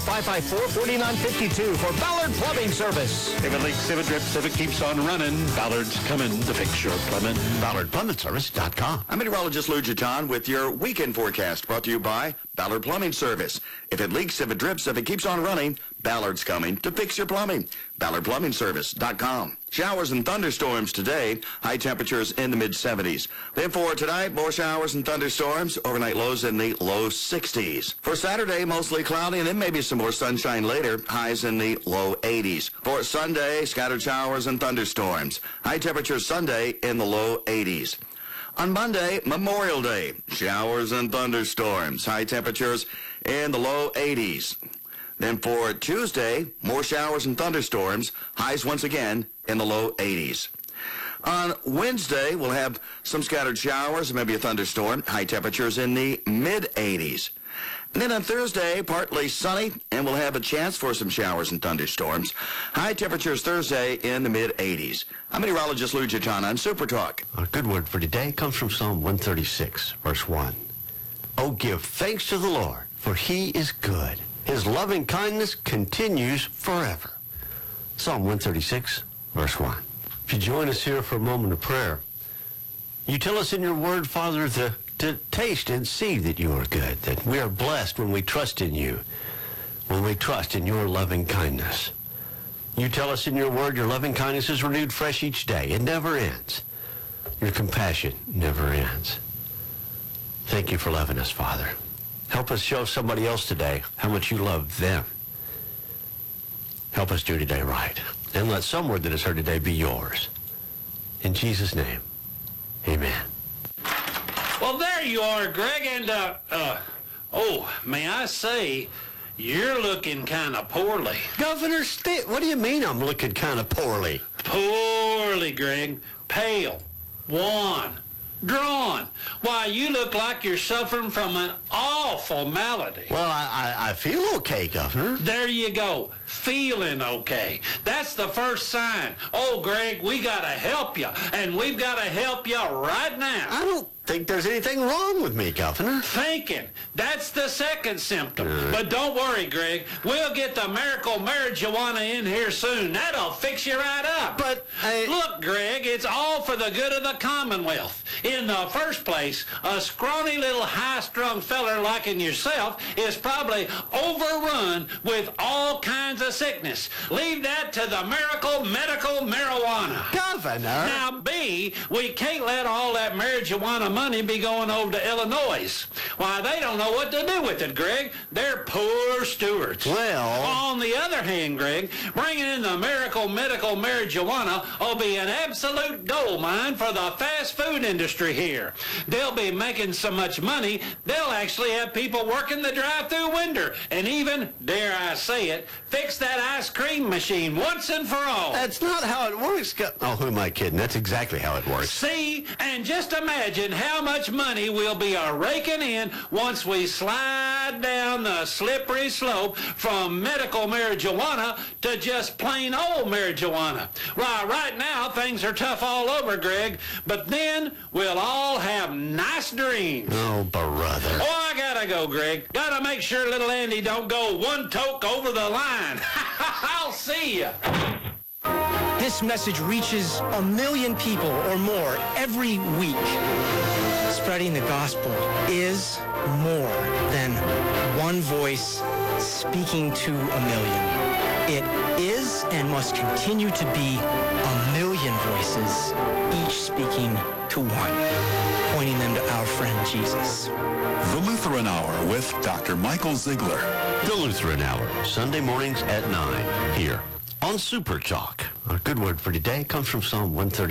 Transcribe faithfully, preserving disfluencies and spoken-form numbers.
five five four, four nine five two for Ballard Plumbing Service. If it leaks, if it drips, if it keeps on running, Ballard's coming to fix your plumbing. Ballard Plumbing Service dot com. I'm meteorologist Lou Jaton with your weekend forecast brought to you by Ballard Plumbing Service. If it leaks, if it drips, if it keeps on running, Ballard's coming to fix your plumbing. Ballard Plumbing Service dot com. Showers and thunderstorms today. High temperatures in the mid seventies. Then for tonight, more showers and thunderstorms. Overnight lows in the low sixties. For Saturday, mostly cloudy and then maybe some more sunshine later. Highs in the low eighties. For Sunday, scattered showers and thunderstorms. High temperatures Sunday in the low eighties. On Monday, Memorial Day, showers and thunderstorms. High temperatures in the low eighties. Then for Tuesday, more showers and thunderstorms. Highs once again in the low eighties. On Wednesday, we'll have some scattered showers, maybe a thunderstorm. High temperatures in the mid eighties. And then on Thursday, partly sunny, and we'll have a chance for some showers and thunderstorms. High temperatures Thursday in the mid eighties. I'm meteorologist Lou Jaton on Super Talk. Our good word for today comes from Psalm one thirty-six, verse one. Oh, give thanks to the Lord, for he is good. His loving kindness continues forever. Psalm one thirty-six, verse one. If you join us here for a moment of prayer, you tell us in your word, Father, to, to taste and see that you are good, that we are blessed when we trust in you, when we trust in your loving kindness. You tell us in your word your loving kindness is renewed fresh each day. It never ends. Your compassion never ends. Thank you for loving us, Father. Help us show somebody else today how much you love them. Help us do today right. And let some word that is heard today be yours. In Jesus' name, amen. Well, there you are, Greg, and, uh, uh, oh, may I say, you're looking kind of poorly. Governor Stitt, what do you mean I'm looking kind of poorly? Poorly, Greg. Pale, wan, drawn. Why, you look like you're suffering from an awful malady. Well, I, I, I feel okay, Governor. There you go. Feeling okay. That's the first sign. Oh, Greg, we got to help you, and we've got to help you right now. I don't think there's anything wrong with me, Governor. Thinking. That's the second symptom. Uh, but don't worry, Greg. We'll get the miracle marijuana in here soon. That'll fix you right up. But I... Look, Greg, it's all for the good of the Commonwealth. In the first place, a scrawny little high-strung feller like in yourself is probably overrun with all kinds of sickness. Leave that to the miracle medical marijuana. Governor! Now, B, we can't let all that marijuana money be going over to Illinois. Why, they don't know what to do with it, Greg. They're poor stewards. Well... On the other hand, Greg, bringing in the miracle medical marijuana will be an absolute gold mine for the fast food industry here. They'll be making so much money, they'll actually have people working the drive-through window and even, dare I say it, fix that ice cream machine once and for all. That's not how it works. Go- oh, who am I kidding? That's exactly how it works. See, and just imagine how much money we'll be a raking in once we slide down the slippery slope from medical marijuana to just plain old marijuana. Why, right now, things are tough all over, Greg, but then we'll all have nice dreams. Oh, brother. Oh, I gotta go, Greg. Gotta make sure little Andy don't go one toke over the line. I'll see ya. This message reaches a million people or more every week. Spreading the gospel is more than one voice speaking to a million. It is and must continue to be a million voices, each speaking to one, pointing them to our friend Jesus. The Lutheran Hour with Doctor Michael Ziegler. The Lutheran Hour, Sunday mornings at nine, here on Super Talk. Our good word for today comes from Psalm one thirty.